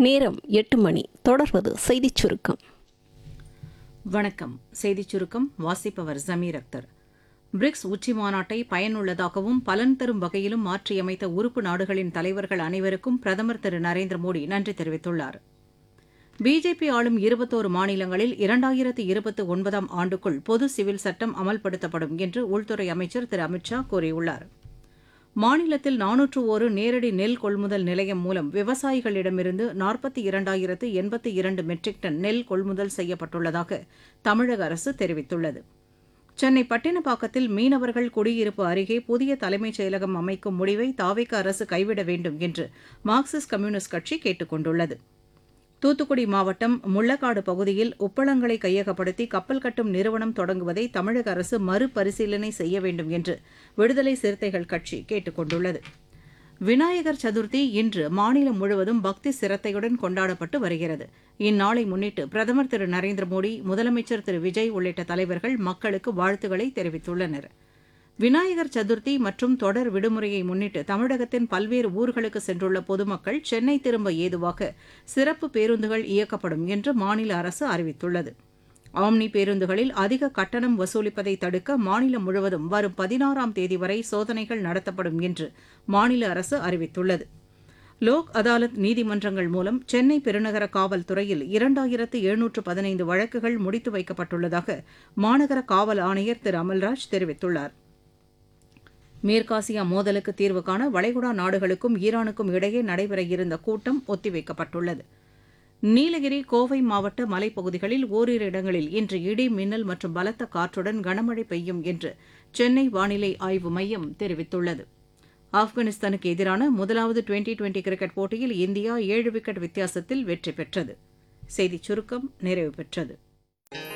நேரம் 8 மணி. தொடர்வது செய்திச் சுருக்கம். வணக்கம். செய்திச் சுருக்கம் வாசிப்பவர் ஜமீர் அக்தர். பிரிக்ஸ் உச்சி மாநாட்டை பயனுள்ளதாகவும் பலன் தரும் வகையிலும் மாற்றியமைத்த உறுப்பு நாடுகளின் தலைவர்கள் அனைவருக்கும் பிரதமர் திரு நரேந்திர மோடி நன்றி தெரிவித்துள்ளார். பிஜேபி ஆளும் 21 மாநிலங்களில் 2029ஆம் ஆண்டுக்குள் பொது சிவில் சட்டம் அமல்படுத்தப்படும் என்று உள்துறை அமைச்சர் திரு அமித் ஷா கூறியுள்ளார். மாநிலத்தில் 401 நேரடி நெல் கொள்முதல் நிலையம் மூலம் விவசாயிகளிடமிருந்து 42,082 மெட்ரிக் டன் நெல் கொள்முதல் செய்யப்பட்டுள்ளதாக தமிழக அரசு தெரிவித்துள்ளது. சென்னை பட்டினப்பாக்கத்தில் மீனவர்கள் குடியிருப்பு அருகே புதிய தலைமைச் செயலகம் அமைக்கும் முடிவை தாவேகா அரசு கைவிட வேண்டும் என்று மார்க்சிஸ்ட் கம்யூனிஸ்ட் கட்சி கேட்டுக் கொண்டுள்ளது. தூத்துக்குடி மாவட்டம் முள்ளக்காடு பகுதியில் உப்பளங்களை கையகப்படுத்தி கப்பல் கட்டும் நிறுவனம் தொடங்குவதை தமிழக அரசு மறுபரிசீலனை செய்ய வேண்டும் என்று விடுதலை சிறுத்தைகள் கட்சி கேட்டுக் கொண்டுள்ளது. விநாயகர் சதுர்த்தி இன்று மாநிலம் முழுவதும் பக்தி சிரத்தையுடன் கொண்டாடப்பட்டு வருகிறது. இந்நாளை முன்னிட்டு பிரதமர் திரு நரேந்திர மோடி, முதலமைச்சர் திரு விஜய் உள்ளிட்ட தலைவர்கள் மக்களுக்கு வாழ்த்துக்களை தெரிவித்துள்ளனர். விநாயகர் சதுர்த்தி மற்றும் தொடர் விடுமுறையை முன்னிட்டு தமிழகத்தின் பல்வேறு ஊர்களுக்கு சென்றுள்ள பொதுமக்கள் சென்னை திரும்ப ஏதுவாக சிறப்பு பேருந்துகள் இயக்கப்படும் என்று மாநில அரசு அறிவித்துள்ளது. ஆம்னி பேருந்துகளில் அதிக கட்டணம் வசூலிப்பதை தடுக்க மாநிலம் முழுவதும் வரும் 16ஆம் தேதி வரை சோதனைகள் நடத்தப்படும் என்று மாநில அரசு அறிவித்துள்ளது. லோக் அதாலத் நீதிமன்றங்கள் மூலம் சென்னை பெருநகர காவல்துறையில் 2715 வழக்குகள் முடித்து வைக்கப்பட்டுள்ளதாக மாநகர காவல் ஆணையர் திரு அமல்ராஜ் தெரிவித்துள்ளார். மேற்காசியா மோதலுக்கு தீர்வு காண வளைகுடா நாடுகளுக்கும் ஈரானுக்கும் இடையே நடைபெற இருந்த கூட்டம் ஒத்திவைக்கப்பட்டுள்ளது. நீலகிரி, கோவை மாவட்ட மலைப்பகுதிகளில் ஓரிரு இடங்களில் இன்று இடி, மின்னல் மற்றும் பலத்த காற்றுடன் கனமழை பெய்யும் என்று சென்னை வானிலை ஆய்வு மையம் தெரிவித்துள்ளது. ஆப்கானிஸ்தானுக்கு எதிரான முதலாவது டுவெண்டி கிரிக்கெட் போட்டியில் இந்தியா 7 விக்கெட் வித்தியாசத்தில் வெற்றி பெற்றது. செய்திச் சுருக்கம் நிறைவு பெற்றது.